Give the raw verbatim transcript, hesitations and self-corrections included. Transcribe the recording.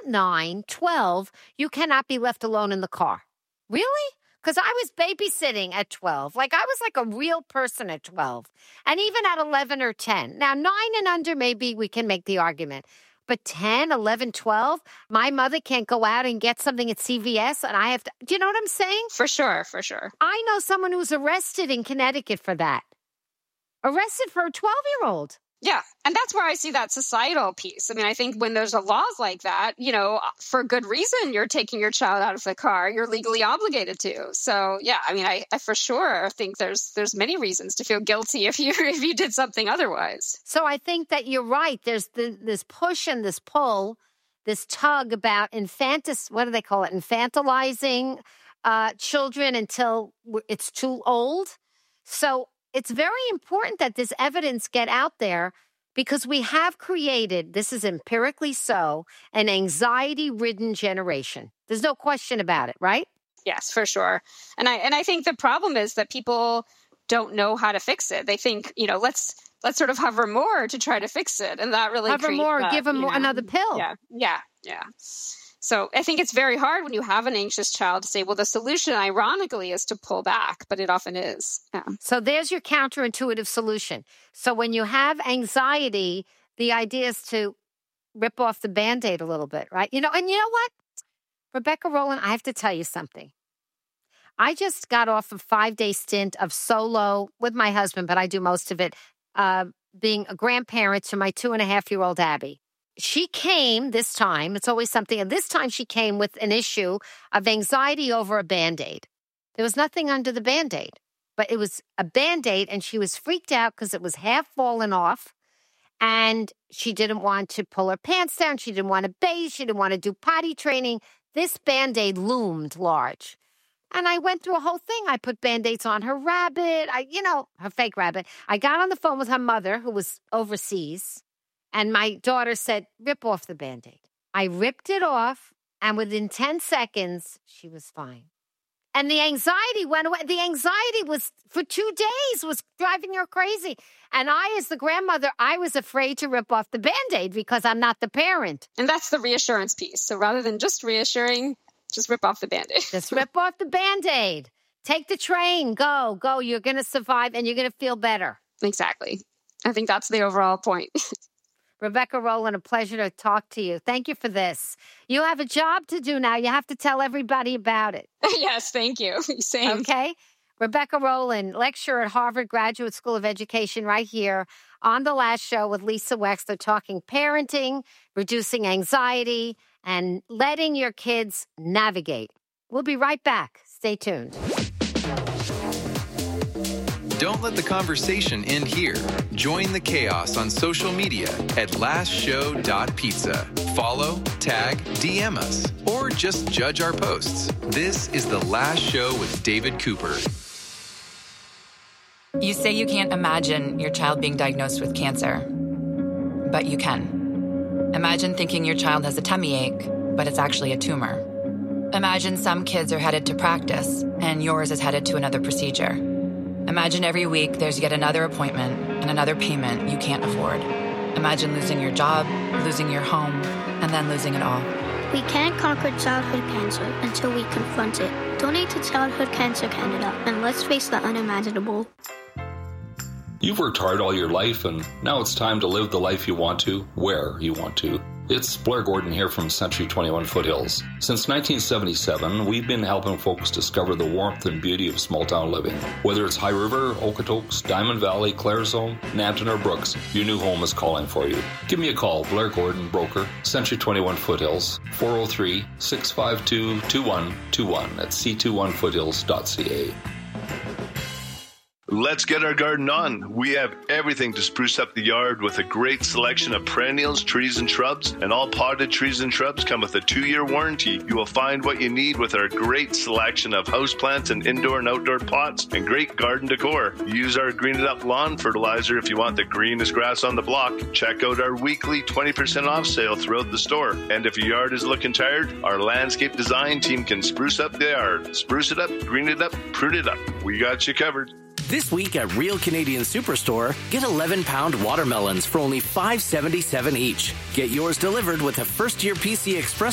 not nine, twelve, you cannot be left alone in the car. Really? Because I was babysitting at twelve. Like, I was like a real person at twelve. And even at eleven or ten. Now, nine and under, maybe we can make the argument. But ten, eleven, twelve, my mother can't go out and get something at C V S, and I have to. Do you know what I'm saying? For sure, for sure. I know someone who was arrested in Connecticut for that. Arrested for a twelve-year-old. Yeah, and that's where I see that societal piece. I mean, I think when there's a laws like that, you know, for good reason, you're taking your child out of the car. You're legally obligated to. So, yeah, I mean, I, I for sure think there's there's many reasons to feel guilty if you if you did something otherwise. So I think that you're right. There's the, this push and this pull, this tug about infantis. What do they call it? Infantilizing uh, children until it's too old. So it's very important that this evidence get out there because we have created, this is empirically so, an anxiety-ridden generation. There's no question about it, right? Yes, for sure. And I and I think the problem is that people don't know how to fix it. They think, you know, let's let's sort of hover more to try to fix it, and that really hover more, that, give them you know, another pill. Yeah, yeah, yeah. So I think it's very hard when you have an anxious child to say, well, the solution, ironically, is to pull back, but it often is. Yeah. So there's your counterintuitive solution. So when you have anxiety, the idea is to rip off the Band-Aid a little bit, right? You know, and you know what? Rebecca Rowland, I have to tell you something. I just got off a five-day stint of solo with my husband, but I do most of it, uh, being a grandparent to my two-and-a-half-year-old Abby. She came this time, it's always something, and this time she came with an issue of anxiety over a Band-Aid. There was nothing under the Band-Aid, but it was a Band-Aid, and she was freaked out because it was half fallen off, and she didn't want to pull her pants down, she didn't want to bathe, she didn't want to do potty training. This Band-Aid loomed large. And I went through a whole thing. I put Band-Aids on her rabbit, I, you know, her fake rabbit. I got on the phone with her mother, who was overseas. And my daughter said, rip off the Band-Aid. I ripped it off, and within ten seconds, she was fine. And the anxiety went away. The anxiety was, for two days, was driving her crazy. And I, as the grandmother, I was afraid to rip off the Band-Aid because I'm not the parent. And that's the reassurance piece. So rather than just reassuring, just rip off the Band-Aid. Just rip off the Band-Aid. Take the train. Go, go. You're going to survive, and you're going to feel better. Exactly. I think that's the overall point. Rebecca Rowland, a pleasure to talk to you. Thank you for this. You have a job to do now. You have to tell everybody about it. Yes, thank you. Same. Okay? Rebecca Rowland, lecturer at Harvard Graduate School of Education, right here on The Last Show with Lisa Wexler, talking parenting, reducing anxiety, and letting your kids navigate. We'll be right back. Stay tuned. Don't let the conversation end here. Join the chaos on social media at last show dot pizza. Follow, tag, D M us, or just judge our posts. This is The Last Show with David Cooper. You say you can't imagine your child being diagnosed with cancer, but you can. Imagine thinking your child has a tummy ache, but it's actually a tumor. Imagine some kids are headed to practice, and yours is headed to another procedure. Imagine every week there's yet another appointment and another payment you can't afford. Imagine losing your job, losing your home, and then losing it all. We can't conquer childhood cancer until we confront it. Donate to Childhood Cancer Canada, and let's face the unimaginable. You've worked hard all your life, and now it's time to live the life you want to, where you want to. It's Blair Gordon here from Century twenty-one Foothills. Since nineteen seventy-seven, we've been helping folks discover the warmth and beauty of small-town living. Whether it's High River, Okotoks, Diamond Valley, Claresholm, Nanton, or Brooks, your new home is calling for you. Give me a call, Blair Gordon, broker, Century twenty-one Foothills, four oh three, six five two, two one two one at c two one foothills dot c a. Let's get our garden on. We have everything to spruce up the yard with a great selection of perennials, trees, and shrubs. And all potted trees and shrubs come with a two-year warranty. You will find what you need with our great selection of houseplants and indoor and outdoor pots and great garden decor. Use our Green It Up lawn fertilizer if you want the greenest grass on the block. Check out our weekly twenty percent off sale throughout the store. And if your yard is looking tired, our landscape design team can spruce up the yard. Spruce it up, green it up, prune it up. We got you covered. This week at Real Canadian Superstore, get eleven pound watermelons for only five dollars and seventy-seven cents each. Get yours delivered with a first-year P C Express